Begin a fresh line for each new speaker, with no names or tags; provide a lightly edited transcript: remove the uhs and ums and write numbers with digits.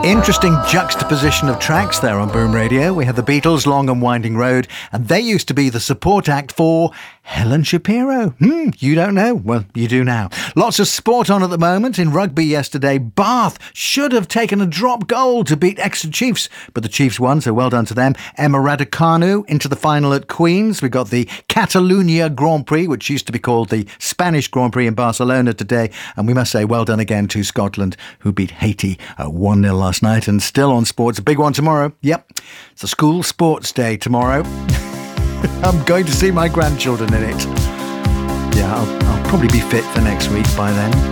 Interesting juxtaposition of tracks there on Boom Radio. We had the Beatles, Long and Winding Road, and they used to be the support act for Helen Shapiro. You don't know? Well, you do now. Lots of sport on at the moment. In rugby yesterday, Bath should have taken a drop goal to beat Exeter Chiefs, but the Chiefs won, so well done to them. Emma Raducanu into the final at Queen's. We got the Catalunya Grand Prix, which used to be called the Spanish Grand Prix in Barcelona today, and we must say well done again to Scotland, who beat Haiti at 1-0 last night. And still on sports, a big one tomorrow. Yep, it's a school sports day tomorrow. I'm going to see my grandchildren in it. Yeah, I'll probably be fit for next week by then.